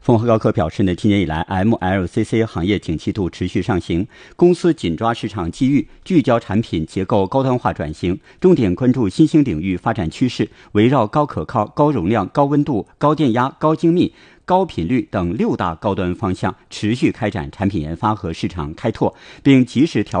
丰和高科表示今年以来 MLCC 行业景气度持续上行，公司紧抓市场机遇，聚焦产品结构高端化转型，重点关注新兴领域发展趋势，围绕高可靠、高容量、高温度、高电压、高精密、高频率等6大高端方向，持续开展产品研发和市场开拓，并及时调